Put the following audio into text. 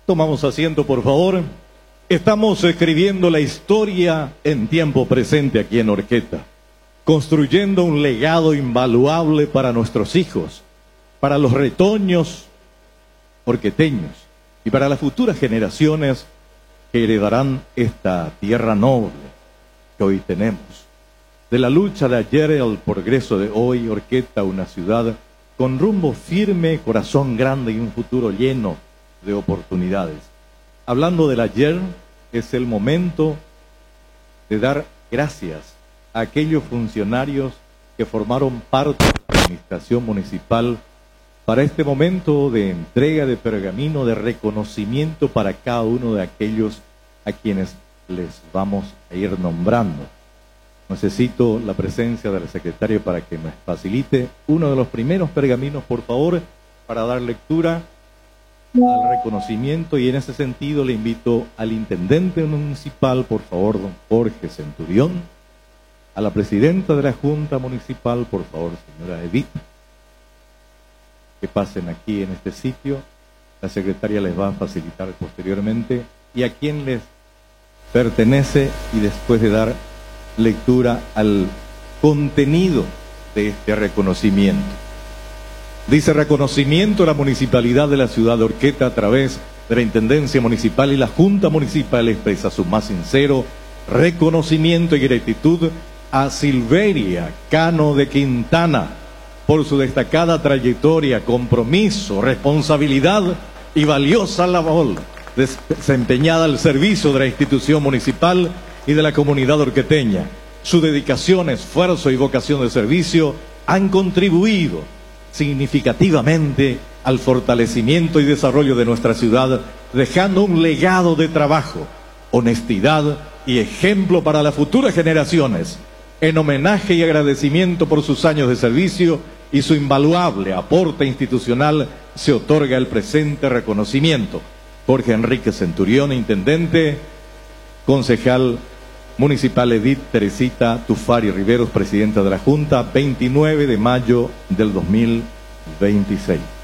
Tomamos asiento, por favor. Estamos escribiendo la historia en tiempo presente aquí en Orqueta, construyendo un legado invaluable para nuestros hijos, para los retoños orqueteños y para las futuras generaciones que heredarán esta tierra noble que hoy tenemos. De la lucha de ayer al progreso de hoy, Orqueta, una ciudad con rumbo firme, corazón grande y un futuro lleno de oportunidades. Hablando del ayer, es el momento de dar gracias a aquellos funcionarios que formaron parte de la administración municipal para este momento de entrega de pergamino, de reconocimiento para cada uno de aquellos a quienes les vamos a ir nombrando. Necesito la presencia del secretario para que me facilite uno de los primeros pergaminos, por favor, para dar lectura al reconocimiento, y en ese sentido le invito al intendente municipal, por favor, don Jorge Centurión, a la presidenta de la Junta Municipal, por favor, señora Edith, que pasen aquí en este sitio. La secretaria les va a facilitar posteriormente y a quién les pertenece, y después de dar lectura al contenido de este reconocimiento. Dice: reconocimiento a la municipalidad de la ciudad de Orqueta a través de la Intendencia Municipal y la Junta Municipal expresa su más sincero reconocimiento y gratitud a Silveria Cano de Quintana por su destacada trayectoria, compromiso, responsabilidad y valiosa labor desempeñada al servicio de la institución municipal y de la comunidad orqueteña. Su dedicación, esfuerzo y vocación de servicio han contribuido significativamente al fortalecimiento y desarrollo de nuestra ciudad, dejando un legado de trabajo, honestidad y ejemplo para las futuras generaciones. En homenaje y agradecimiento por sus años de servicio y su invaluable aporte institucional, se otorga el presente reconocimiento. Jorge Enrique Centurión, intendente. Concejal municipal Edith Teresita Tufari Riveros, presidenta de la Junta, 29 de mayo del 2026.